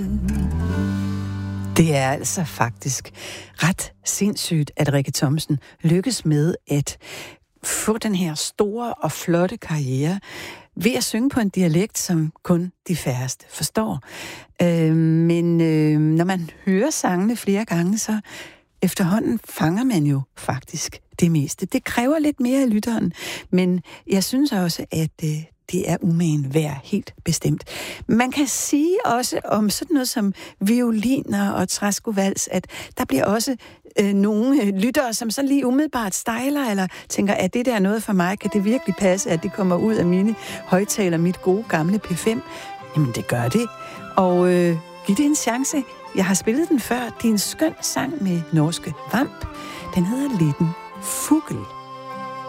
Det er altså faktisk ret sindssygt, at Rikke Thomsen lykkes med at få den her store og flotte karriere ved at synge på en dialekt, som kun de færreste forstår. Men når man hører sangene flere gange, så efterhånden fanger man jo faktisk det meste. Det kræver lidt mere af lytteren, men jeg synes også, at det er umagen værd, helt bestemt. Man kan sige også om sådan noget som violiner og træskovals, at der bliver også nogle lyttere, som så lige umiddelbart stejler, eller tænker, at det der er noget for mig, kan det virkelig passe, at det kommer ud af mine højtaler, mit gode gamle P5? Jamen, det gør det. Og giv det en chance. Jeg har spillet den før. Det er en skøn sang med norske Vamp. Den hedder Liten Fugl.